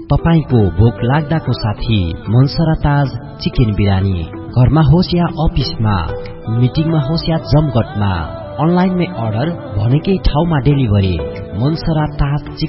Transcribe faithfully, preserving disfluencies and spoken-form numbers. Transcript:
तपाईको भोक लाग्दाको साथी मनसरा ताज चिकन बिरयानी। घरमा होस् या अफिसमा, मिटिङमा होस् या जमघटमा, अनलाइनमै अर्डर भनेकै ठाउँमा डेलिभरी। मनसरा ताज